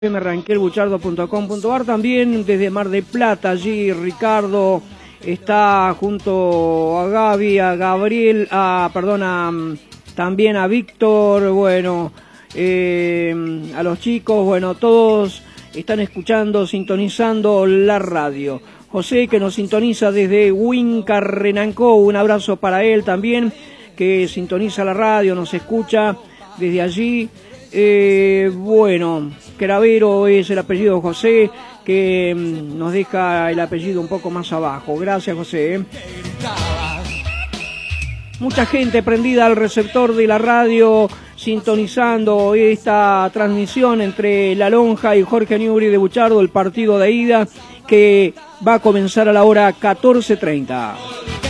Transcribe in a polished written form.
ranquelbuchardo.com.ar. También desde Mar del Plata, allí Ricardo está junto a Gaby, a Gabriel, también a Víctor, bueno, a los chicos, bueno, todos están escuchando, sintonizando la radio. José, que nos sintoniza desde Huincarrenancó, un abrazo para él también, que sintoniza la radio, nos escucha desde allí. Bueno, Cravero es el apellido de José, que nos deja el apellido un poco más abajo. Gracias, José. Mucha gente prendida al receptor de la radio, sintonizando esta transmisión entre La Lonja y Jorge Newbery de Buchardo, el partido de ida, que va a comenzar a la hora 14:30.